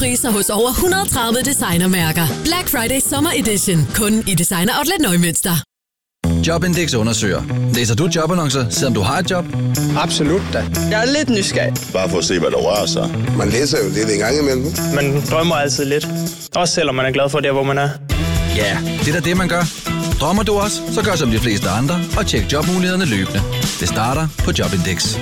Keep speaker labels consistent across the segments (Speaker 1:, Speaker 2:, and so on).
Speaker 1: priser hos over 130 designermærker. Black Friday Summer Edition. Kun i Designer Outlet Neumünster.
Speaker 2: Jobindex undersøger. Læser du jobannoncer, selvom du har et job?
Speaker 3: Absolut da. Jeg er lidt nysgerrig.
Speaker 4: Bare for at se, hvad der rører sig.
Speaker 5: Man læser jo lidt en gang imellem.
Speaker 3: Man drømmer altid lidt. Også selvom man er glad for der, hvor man er.
Speaker 2: Ja, det er da det, man gør. Drømmer du også, så gør som de fleste andre og tjek jobmulighederne løbende. Det starter på Jobindex.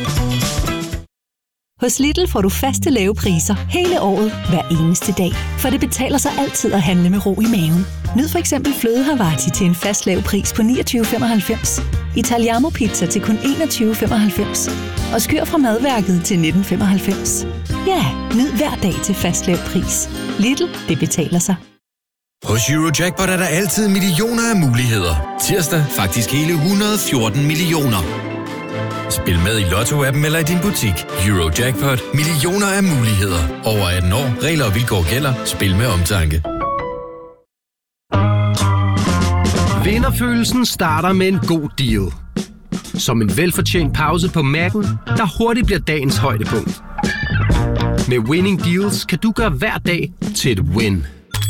Speaker 6: Hos Lidl får du faste lave priser hele året, hver eneste dag. For det betaler sig altid at handle med ro i maven. Nyd for eksempel fløde Havarti til en fast lav pris på 29,95. Italiamo pizza til kun 21,95. Og skyr fra madværket til 19,95. Ja, nyd hver dag til fast lav pris. Lidl, det betaler sig.
Speaker 7: Hos Eurojackpot er der altid millioner af muligheder. Tirsdag faktisk hele 114 millioner. Spil med i Lotto-appen eller i din butik. Eurojackpot. Millioner af muligheder. Over 18 år. Regler og vilkår gælder. Spil med omtanke.
Speaker 8: Vinderfølelsen starter med en god deal. Som en velfortjent pause på Mac'en, der hurtigt bliver dagens højdepunkt. Med Winning Deals kan du gøre hver dag til et win.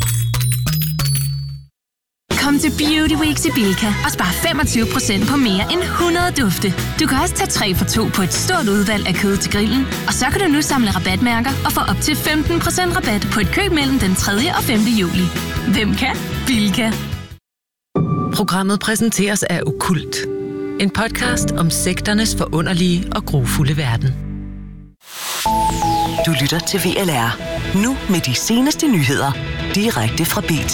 Speaker 9: Kom til Beauty Week i Bilka og spar 25% på mere end 100 dufte. Du kan også tage 3 for 2 på et stort udvalg af kød til grillen. Og så kan du nu samle rabatmærker og få op til 15% rabat på et køb mellem den 3. og 5. juli. Hvem kan? Bilka.
Speaker 10: Programmet præsenteres af Okkult. En podcast om sekternes forunderlige og grufulde verden.
Speaker 11: Du lytter til VLR. Nu med de seneste nyheder. Direkte fra BT.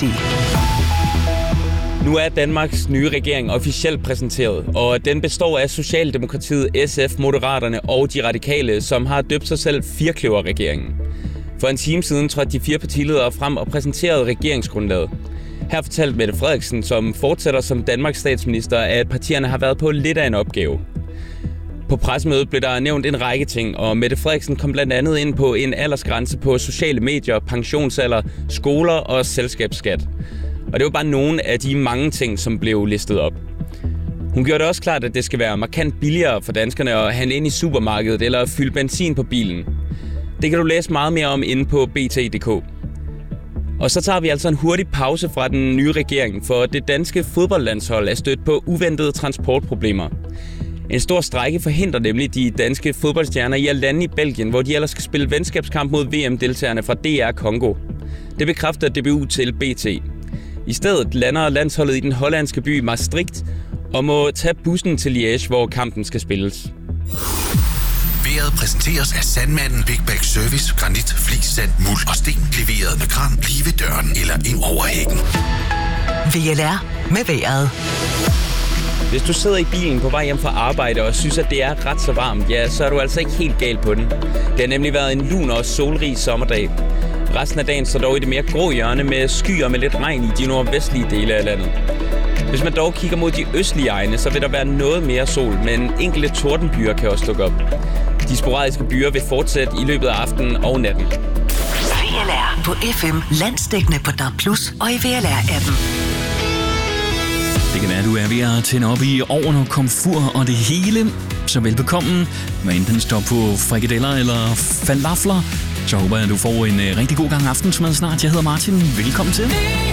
Speaker 12: Nu er Danmarks nye regering officielt præsenteret, og den består af Socialdemokratiet, SF, Moderaterne og De Radikale, som har døbt sig selv Firkløver-regeringen. For en time siden trådte de 4 partiledere frem og præsenterede regeringsgrundlaget. Her fortalte Mette Frederiksen, som fortsætter som Danmarks statsminister, at partierne har været på lidt af en opgave. På pressemødet blev der nævnt en række ting, og Mette Frederiksen kom blandt andet ind på en aldersgrænse på sociale medier, pensionsalder, skoler og selskabsskat. Og det var bare nogle af de mange ting, som blev listet op. Hun gjorde det også klart, at det skal være markant billigere for danskerne at handle ind i supermarkedet eller fylde benzin på bilen. Det kan du læse meget mere om inde på bt.dk. Og så tager vi altså en hurtig pause fra den nye regering, for det danske fodboldlandshold er stødt på uventede transportproblemer. En stor strejke forhindrer nemlig de danske fodboldstjerner i at lande i Belgien, hvor de ellers skal spille venskabskamp mod VM-deltagerne fra DR Congo. Det bekræfter DBU til BT. I stedet lander landsholdet i den hollandske by Maastricht og må tage bussen til Liège, hvor kampen skal spilles.
Speaker 7: Været præsenteres af Sandmanden Big Bag Service, granit, flis, sand, muld og sten, leveret med kran lige ved døren eller ind over hækken.
Speaker 11: VLR med vejret.
Speaker 12: Hvis du sidder i bilen på vej hjem fra arbejde og synes, at det er ret så varmt, ja, så er du altså ikke helt galt på den. Det har nemlig været en lun og solrig sommerdag. Resten af dagen står dog i det mere grå hjørne med skyer med lidt regn i de nordvestlige dele af landet. Hvis man dog kigger mod de østlige egne, så vil der være noget mere sol, men enkelte tordenbyer kan også dukke op. De sporadiske byer vil fortsætte i løbet af aftenen og natten.
Speaker 11: VLR på FM, landsdækkende på DAB+ og i VLR-appen.
Speaker 13: Det kan være, at du er ved at tænde op i ovn og komfur og det hele. Så velbekomme. Hvad enten står på frikadeller eller falafler, så håber jeg, at du får en rigtig god gang aftensmad snart. Jeg hedder Martin. Velkommen til.